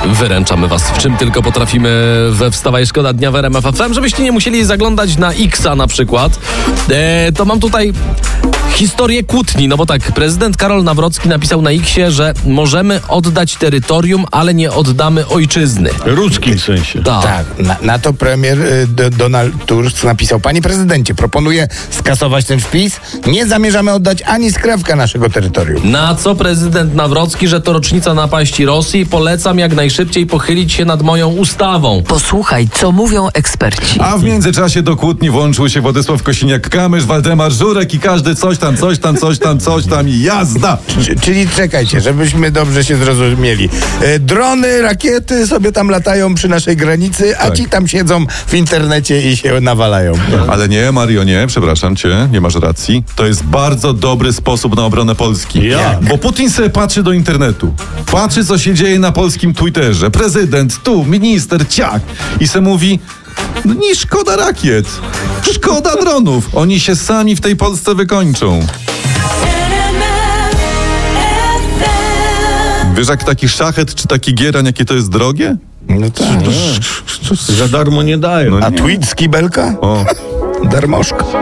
Wyręczamy was w czym tylko potrafimy we Wstawaj Szkoda Dnia w RMF FM, żebyście nie musieli zaglądać na X-a na przykład. To mam tutaj historię kłótni, no bo tak, prezydent Karol Nawrocki napisał na X-ie, że możemy oddać terytorium, ale nie oddamy ojczyzny. Ruskim w sensie. Tak, na to premier Donald Tusk napisał: panie prezydencie, proponuję skasować ten wpis. Nie zamierzamy oddać ani skrawka naszego terytorium. Na co prezydent Nawrocki, że to rocznica napaści Rosji, polecam jak najszybciej pochylić się nad moją ustawą. Posłuchaj, co mówią eksperci. A w międzyczasie do kłótni włączył się Władysław Kosiniak-Kamysz, Waldemar Żurek i każdy coś tam i jazda! Czyli czekajcie, żebyśmy dobrze się zrozumieli. Drony, rakiety sobie tam latają przy naszej granicy, a ci tam siedzą w internecie i się nawalają. Ale nie, Mario, nie, przepraszam cię, nie masz racji. To jest bardzo dobry sposób na obronę Polski. Jak? Bo Putin sobie patrzy do internetu. Patrzy, co się dzieje na polskim Twitterze. Prezydent, tu, minister, ciak. I se mówi: no nie szkoda rakiet, szkoda dronów. Oni się sami w tej Polsce wykończą. Wiesz, jak taki szachet czy taki gierań, jakie to jest drogie? No tak. Za darmo nie dają. No A nie. tweet z kibelka? O. Darmożka.